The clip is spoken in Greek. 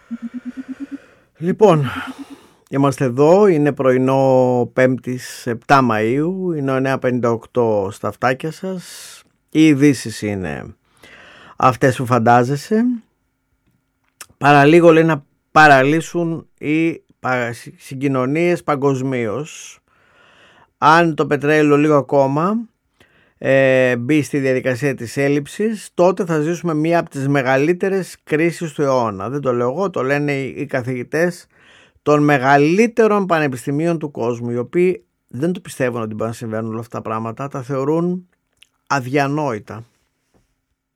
Λοιπόν, είμαστε εδώ, είναι πρωινό 5ης 7 Μαΐου, είναι 9:58 στα αυτάκια σας. Οι ειδήσεις είναι αυτές που φαντάζεσαι. Παραλίγο λέει να παραλύσουν οι συγκοινωνίες παγκοσμίως. Αν το πετρέλαιο λίγο ακόμα μπει στη διαδικασία της έλλειψης, τότε θα ζήσουμε μία από τις μεγαλύτερες κρίσεις του αιώνα. Δεν το λέω εγώ, το λένε οι καθηγητές των μεγαλύτερων πανεπιστημίων του κόσμου, οι οποίοι δεν το πιστεύουν ότι μπορεί να συμβαίνουν όλα αυτά τα πράγματα, τα θεωρούν αδιανόητα.